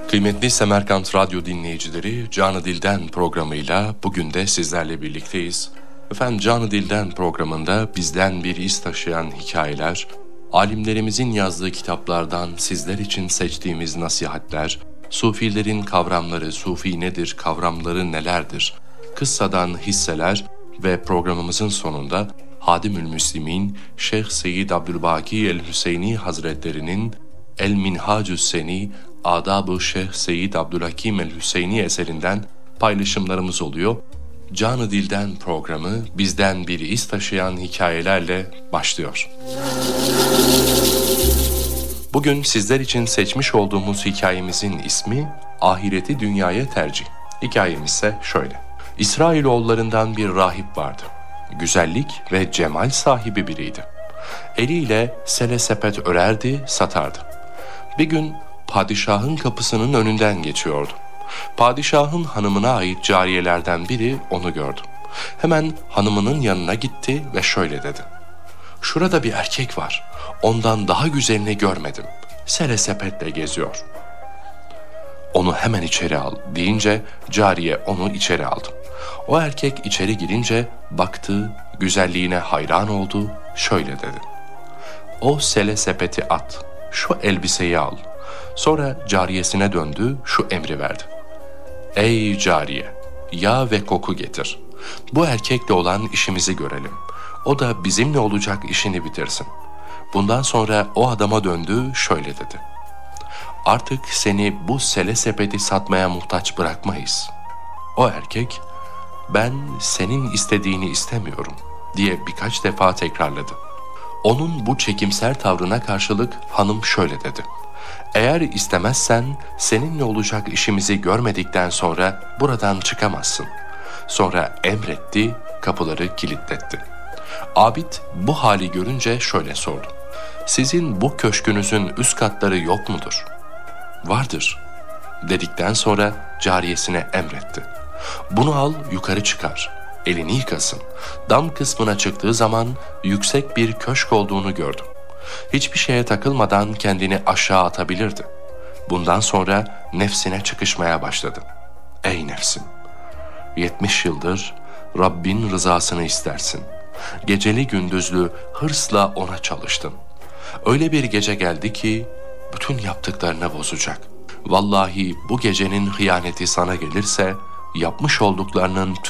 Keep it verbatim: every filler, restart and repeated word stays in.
Kıymetli Semerkant Radyo dinleyicileri, Canı Dilden programıyla bugün de sizlerle birlikteyiz. Efendim, Canı Dilden programında bizden bir iz taşıyan hikayeler, alimlerimizin yazdığı kitaplardan sizler için seçtiğimiz nasihatler, sufilerin kavramları, sufi nedir, kavramları nelerdir, kıssadan hisseler ve programımızın sonunda Hadimül Müslimin Şeyh Seyyid Abdülbaki el-Hüseyni Hazretleri'nin El-Minhacü Seni Adab-ı Şeyh Seyyid Abdülhakim el-Hüseyni eserinden paylaşımlarımız oluyor. Canı Dilden programı bizden bir iz taşıyan hikayelerle başlıyor. Bugün sizler için seçmiş olduğumuz hikayemizin ismi Ahireti Dünyaya Tercih. Hikayemiz ise şöyle. İsrailoğullarından bir rahip vardı. Güzellik ve cemal sahibi biriydi. Eliyle sele sepet örerdi, satardı. Bir gün padişahın kapısının önünden geçiyordu. Padişahın hanımına ait cariyelerden biri onu gördü. Hemen hanımının yanına gitti ve şöyle dedi. "Şurada bir erkek var. Ondan daha güzelini görmedim. Sele sepetle geziyor. Onu hemen içeri al" deyince cariye onu içeri aldı. O erkek içeri girince baktı, güzelliğine hayran oldu, şöyle dedi. "O sele sepeti at, şu elbiseyi al." Sonra cariyesine döndü, şu emri verdi. "Ey cariye, yağ ve koku getir. Bu erkekle olan işimizi görelim. O da bizimle olacak işini bitirsin." Bundan sonra o adama döndü, şöyle dedi. "Artık seni bu sele sepeti satmaya muhtaç bırakmayız." O erkek, "Ben senin istediğini istemiyorum" diye birkaç defa tekrarladı. Onun bu çekimser tavrına karşılık hanım şöyle dedi. "Eğer istemezsen seninle olacak işimizi görmedikten sonra buradan çıkamazsın." Sonra emretti, kapıları kilitletti. Abid bu hali görünce şöyle sordu. "Sizin bu köşkünüzün üst katları yok mudur?" "Vardır" dedikten sonra cariyesine emretti. "Bunu al, yukarı çıkar. Elini yıkasın." Dam kısmına çıktığı zaman yüksek bir köşk olduğunu gördü. Hiçbir şeye takılmadan kendini aşağı atabilirdi. Bundan sonra nefsine çıkışmaya başladı. "Ey nefsim, yetmiş yıldır Rabbin rızasını istersin. Geceli gündüzlü hırsla ona çalıştın. Öyle bir gece geldi ki bütün yaptıklarını bozacak. Vallahi bu gecenin hıyaneti sana gelirse yapmış olduklarının